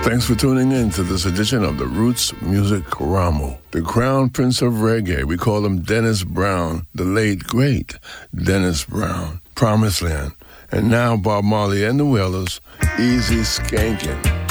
Thanks for tuning in to this edition of the Roots Music Ramu. The Crown Prince of Reggae, we call him Dennis Brown, the late, great Dennis Brown, Promised Land. And now Bob Marley and the Wailers, Easy Skanking.